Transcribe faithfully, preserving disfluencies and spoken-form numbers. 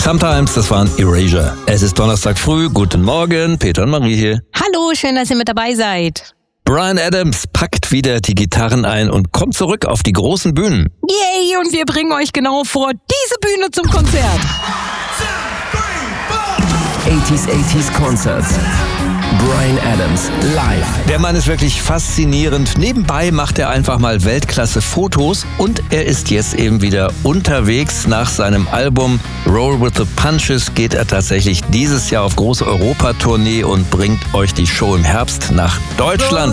Sometimes, das waren Erasure. Es ist Donnerstag früh, guten Morgen, Peter und Marie hier. Hallo, schön, dass ihr mit dabei seid. Bryan Adams packt wieder die Gitarren ein und kommt zurück auf die großen Bühnen. Yay, und wir bringen euch genau vor diese Bühne zum Konzert. achtziger achtziger Konzert. Bryan Adams live. Der Mann ist wirklich faszinierend. Nebenbei macht er einfach mal Weltklasse-Fotos und er ist jetzt eben wieder unterwegs. Nach seinem Album Roll with the Punches geht er tatsächlich dieses Jahr auf große Europatournee und bringt euch die Show im Herbst nach Deutschland.